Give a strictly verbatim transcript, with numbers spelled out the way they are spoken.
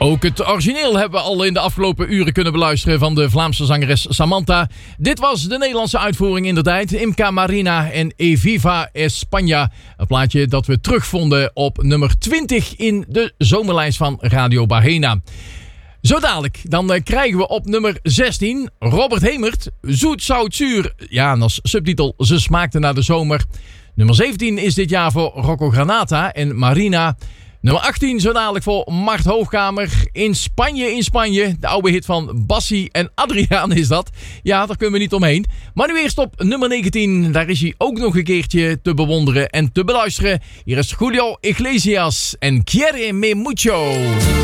Ook het origineel hebben we al in de afgelopen uren kunnen beluisteren van de Vlaamse zangeres Samantha. Dit was de Nederlandse uitvoering in de tijd. Imca Marina en Eviva España. Een plaatje dat we terugvonden op nummer twintig in de zomerlijst van Radio Bahena. Zo dadelijk, dan uh, krijgen we op nummer zestien Robert Hemert, Zoet, Zout, Zuur. Ja, en als subtitel Ze smaakte naar de zomer. Nummer zeventien is dit jaar voor Rocco Granata en Marina. Nummer achttien zo dadelijk voor Mart Hoogkamer. In Spanje, in Spanje. De oude hit van Bassie en Adriaan is dat. Ja, daar kunnen we niet omheen. Maar nu eerst op nummer negentien. Daar is hij ook nog een keertje te bewonderen en te beluisteren. Hier is Julio Iglesias en Quiere Me Mucho.